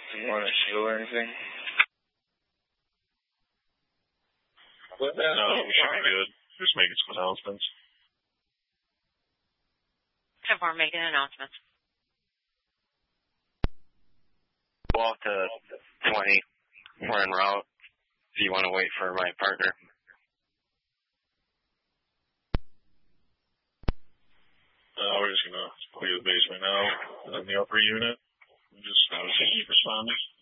You want to shield or anything? No, we should be good. Just making some announcements. 10-4, making announcements. Go off to 20. We're en route. If you want to wait for my partner. We're just going to clear the basement now. In the upper unit. We just keep responding.